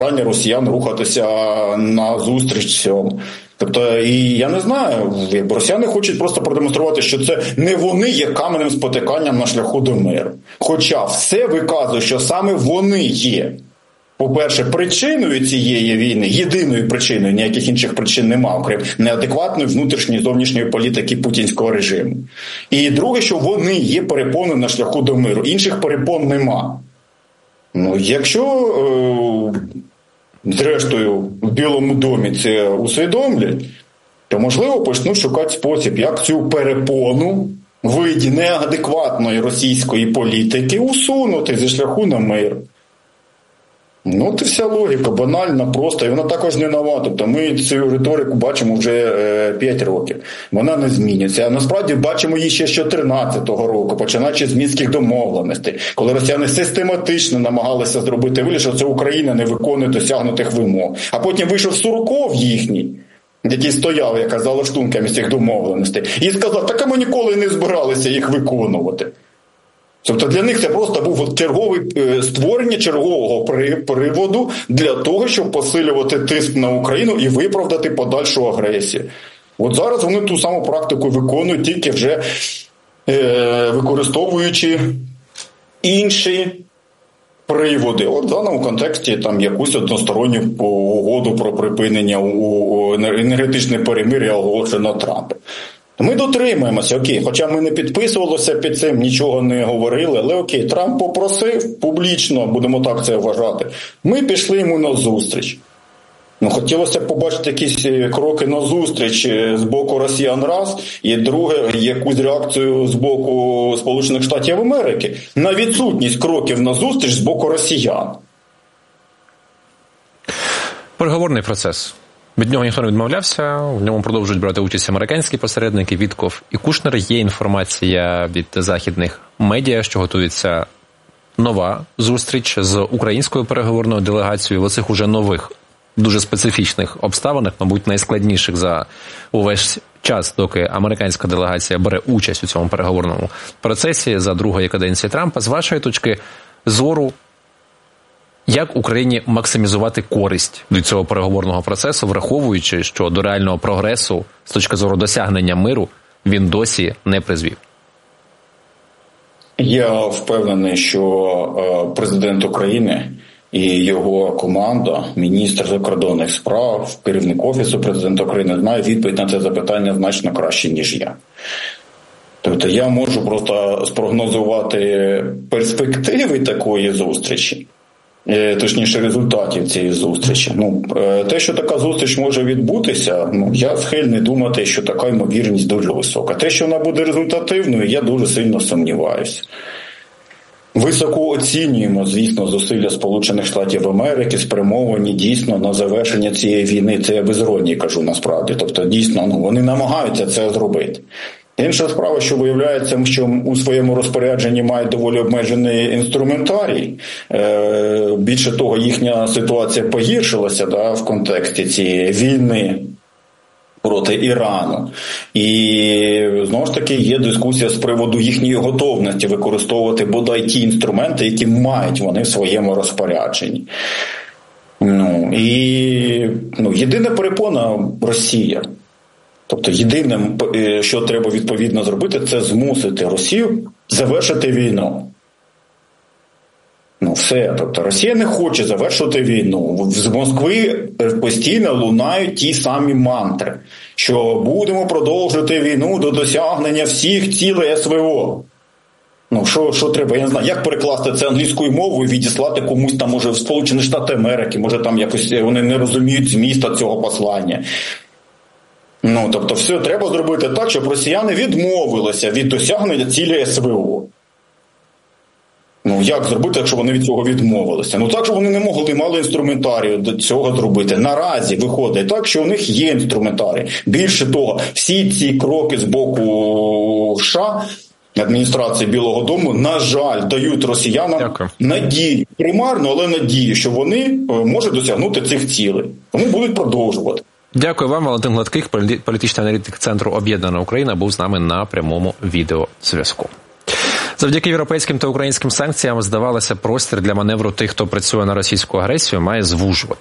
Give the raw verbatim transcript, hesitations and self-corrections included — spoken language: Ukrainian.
бажання росіян рухатися на зустріч цьому. Тобто, і я не знаю, якби росіяни хочуть просто продемонструвати, що це не вони є каменем спотиканням на шляху до миру. Хоча все виказує, що саме вони є, по-перше, причиною цієї війни, єдиною причиною, ніяких інших причин немає, окрім неадекватної внутрішньої зовнішньої політики путінського режиму. І друге, що вони є перепоною на шляху до миру. Інших перепон нема. Ну, якщо, е- зрештою, в Білому домі це усвідомлять, то, можливо, почнуть шукати спосіб, як цю перепону в виді неадекватної російської політики усунути зі шляху на мир. Ну, це вся логіка, банальна, просто, і вона також не нова. Тобто ми цю риторику бачимо вже е, п'ять років. Вона не змінюється. А насправді бачимо її ще з чотирнадцятого року, починаючи з Мінських домовленостей, коли росіяни систематично намагалися зробити вигляд, що це Україна не виконує досягнутих вимог. А потім вийшов Сурков їхній, який стояв, яка за лаштунками цих домовленостей, і сказав, так а ми ніколи не збиралися їх виконувати. Тобто для них це просто був черговий, створення чергового приводу для того, щоб посилювати тиск на Україну і виправдати подальшу агресію. От зараз вони ту саму практику виконують, тільки вже е, використовуючи інші приводи. От в даному контексті там якусь односторонню угоду про припинення у енергетичне перемир'я оголошено Трампом. Ми дотримуємося, окей, хоча ми не підписувалися під цим, нічого не говорили, але окей, Трамп попросив публічно, будемо так це вважати, ми пішли йому на зустріч. Ну, хотілося б побачити якісь кроки на зустріч з боку росіян раз, і друге, якусь реакцію з боку Сполучених Штатів Америки на відсутність кроків на зустріч з боку росіян. Переговорний процес. Від нього ніхто не відмовлявся, в ньому продовжують брати участь американські посередники, Вітков і Кушнер. Є інформація від західних медіа, що готується нова зустріч з українською переговорною делегацією в оцих уже нових, дуже специфічних обставинах, мабуть, найскладніших за увесь час, доки американська делегація бере участь у цьому переговорному процесі за другої каденції Трампа. З вашої точки зору, як Україні максимізувати користь від цього переговорного процесу, враховуючи, що до реального прогресу з точки зору досягнення миру він досі не призвів? Я впевнений, що президент України і його команда, міністр закордонних справ, керівник Офісу президента України знає відповідь на це запитання значно краще, ніж я. Тобто я можу просто спрогнозувати перспективи такої зустрічі, точніше результатів цієї зустрічі. Ну, те, що така зустріч може відбутися, ну, я схильний думати, що така ймовірність дуже висока. Те, що вона буде результативною, я дуже сильно сумніваюся. Високо оцінюємо, звісно, зусилля Сполучених Штатів Америки, спрямовані дійсно на завершення цієї війни. Це я без іронії кажу насправді. Тобто, дійсно, ну, вони намагаються це зробити. Інша справа, що виявляється, що у своєму розпорядженні мають доволі обмежений інструментарій. Е, більше того, їхня ситуація погіршилася, да, в контексті цієї війни проти Ірану. І, знову ж таки, є дискусія з приводу їхньої готовності використовувати бодай ті інструменти, які мають вони в своєму розпорядженні. Ну, і ну, єдина перепона – Росія. Тобто єдине, що треба відповідно зробити, це змусити Росію завершити війну. Ну все, тобто Росія не хоче завершити війну. З Москви постійно лунають ті самі мантри, що будемо продовжувати війну до досягнення всіх цілей ес ве о. Ну, що, що треба, я не знаю, як перекласти це англійською мовою, відіслати комусь там, може, в Сполучені Штати Америки, може там якось вони не розуміють зміста цього послання. Ну, тобто, все треба зробити так, щоб росіяни відмовилися від досягнення цілі ес ве о. Ну, як зробити, якщо вони від цього відмовилися? Ну, так, що вони не могли, мали інструментарію до цього зробити. Наразі виходить так, що у них є інструментарій. Більше того, всі ці кроки з боку США, адміністрації Білого дому, на жаль, дають росіянам Дякую. надію, примарно, але надію, що вони можуть досягнути цих цілей. Тому будуть продовжувати. Дякую вам, Валентин Гладких, політичний аналітик Центру «Об'єднана Україна», був з нами на прямому відеозв'язку. Завдяки європейським та українським санкціям, здавалося, простір для маневру тих, хто працює на російську агресію, має звужувати.